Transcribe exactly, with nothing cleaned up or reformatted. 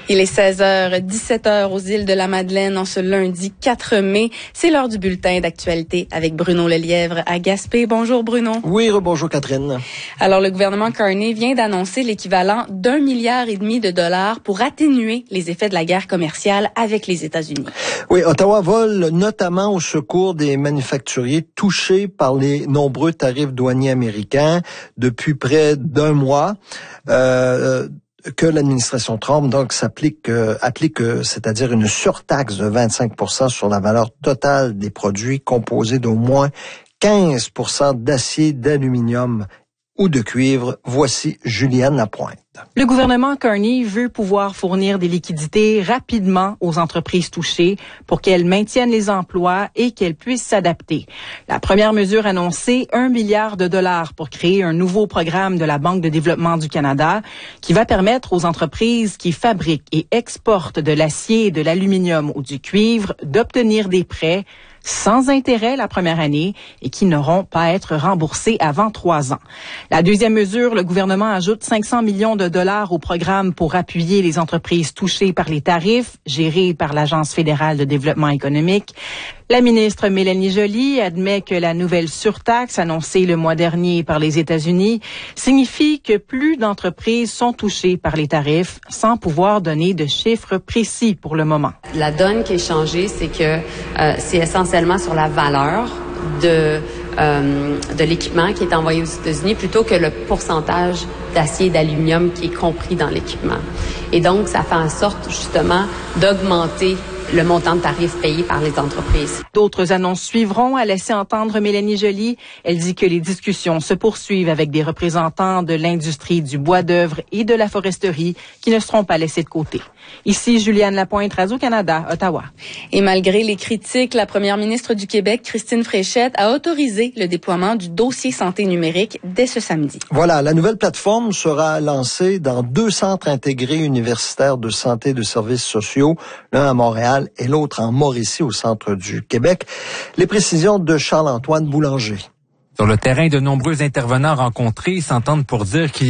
Il est seize heures dix-sept aux îles de la Madeleine en ce lundi quatre mai. C'est l'heure du bulletin d'actualité avec Bruno Lelièvre à Gaspé. Bonjour Bruno. Oui, bonjour Catherine. Alors le gouvernement Carney vient d'annoncer l'équivalent d'un milliard et demi de dollars pour atténuer les effets de la guerre commerciale avec les États-Unis. Oui, Ottawa vole notamment au secours des manufacturiers touchés par les nombreux tarifs douaniers américains depuis près d'un mois. Euh, que l'administration Trump donc s'applique euh, applique euh, c'est-à-dire une surtaxe de vingt-cinq pour cent sur la valeur totale des produits composés d'au moins quinze pour cent d'acier, d'aluminium ou de cuivre. Voici Juliane Lapointe. Le gouvernement Carney veut pouvoir fournir des liquidités rapidement aux entreprises touchées pour qu'elles maintiennent les emplois et qu'elles puissent s'adapter. La première mesure annoncée, un milliard de dollars pour créer un nouveau programme de la Banque de développement du Canada qui va permettre aux entreprises qui fabriquent et exportent de l'acier, de l'aluminium ou du cuivre d'obtenir des prêts sans intérêt la première année et qui n'auront pas à être remboursés avant trois ans. La deuxième mesure, le gouvernement ajoute cinq cents millions de dollars au programme pour appuyer les entreprises touchées par les tarifs gérés par l'Agence fédérale de développement économique. La ministre Mélanie Joly admet que la nouvelle surtaxe annoncée le mois dernier par les États-Unis signifie que plus d'entreprises sont touchées par les tarifs sans pouvoir donner de chiffres précis pour le moment. La donne qui est changée, c'est que euh, c'est essentiellement sur la valeur de euh, de l'équipement qui est envoyé aux États-Unis plutôt que le pourcentage d'acier et d'aluminium qui est compris dans l'équipement. Et donc, ça fait en sorte justement d'augmenter le montant de tarifs payés par les entreprises. D'autres annonces suivront, a laissé entendre Mélanie Joly. Elle dit que les discussions se poursuivent avec des représentants de l'industrie du bois d'œuvre et de la foresterie qui ne seront pas laissés de côté. Ici, Juliane Lapointe, Radio-Canada, Ottawa. Et malgré les critiques, la première ministre du Québec, Christine Fréchette, a autorisé le déploiement du dossier santé numérique dès ce samedi. Voilà, la nouvelle plateforme sera lancée dans deux centres intégrés universitaires de santé et de services sociaux, l'un à Montréal et l'autre en Mauricie, au centre du Québec. Les précisions de Charles-Antoine Boulanger. Sur le terrain, de nombreux intervenants rencontrés s'entendent pour dire qu'il